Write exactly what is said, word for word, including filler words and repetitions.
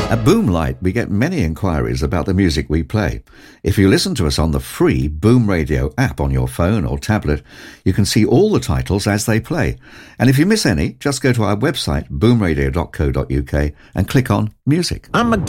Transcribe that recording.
At Boomlight, we get many inquiries about the music we play. If you listen to us on the free Boom Radio app on your phone or tablet, you can see all the titles as they play. And if you miss any, just go to our website, boom radio dot co dot uk, and click on Music. I'm a